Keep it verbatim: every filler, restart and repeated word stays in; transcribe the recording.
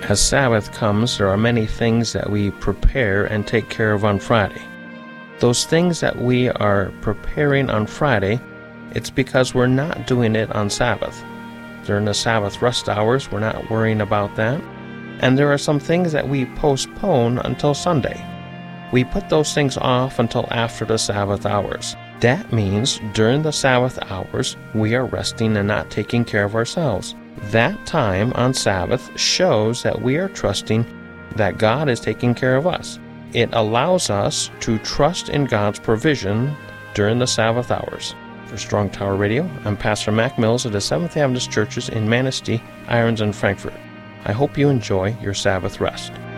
As Sabbath comes, there are many things that we prepare and take care of on Friday. Those things that we are preparing on Friday, it's because we're not doing it on Sabbath. During the Sabbath rest hours, we're not worrying about that. And there are some things that we postpone until Sunday. We put those things off until after the Sabbath hours. That means during the Sabbath hours, we are resting and not taking care of ourselves. That time on Sabbath shows that we are trusting that God is taking care of us. It allows us to trust in God's provision during the Sabbath hours. For Strong Tower Radio, I'm Pastor Mac Mills of the Seventh Adventist Churches in Manistee, Irons, and Frankfurt. I hope you enjoy your Sabbath rest.